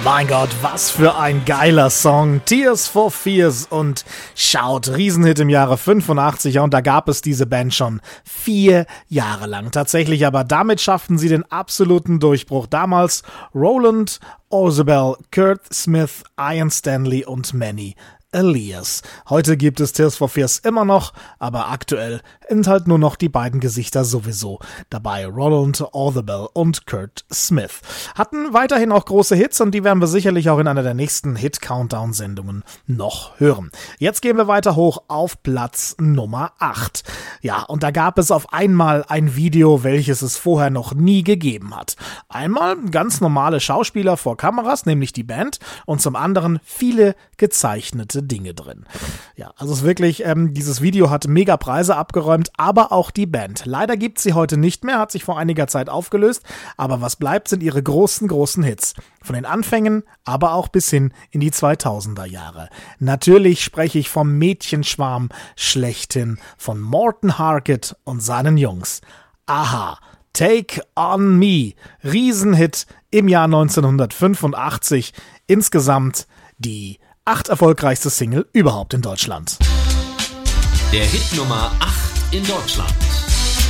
Mein Gott, was für ein geiler Song. Tears for Fears und Shout, Riesenhit im Jahre 85, ja, und da gab es diese Band schon 4 Jahre lang. Tatsächlich, aber damit schafften sie den absoluten Durchbruch. Damals Roland Orzabal, Kurt Smith, Ian Stanley und Manny Elias. Heute gibt es Tears for Fears immer noch, aber aktuell sind halt nur noch die beiden Gesichter sowieso dabei, Roland Orzabal und Kurt Smith. Hatten weiterhin auch große Hits und die werden wir sicherlich auch in einer der nächsten Hit-Countdown-Sendungen noch hören. Jetzt gehen wir weiter hoch auf Platz Nummer 8. Ja, und da gab es auf einmal ein Video, welches es vorher noch nie gegeben hat. Einmal ganz normale Schauspieler vor Kameras, nämlich die Band, und zum anderen viele gezeichnete Dinge drin. Ja, also es ist wirklich, dieses Video hat mega Preise abgeräumt, aber auch die Band. Leider gibt sie heute nicht mehr, hat sich vor einiger Zeit aufgelöst, aber was bleibt, sind ihre großen Hits. Von den Anfängen, aber auch bis hin in die 2000er Jahre. Natürlich spreche ich vom Mädchenschwarm schlechthin, von Morten Harket und seinen Jungs. Aha, Take on Me, Riesenhit im Jahr 1985, insgesamt die 8 erfolgreichste Single überhaupt in Deutschland. Der Hit Nummer 8 in Deutschland.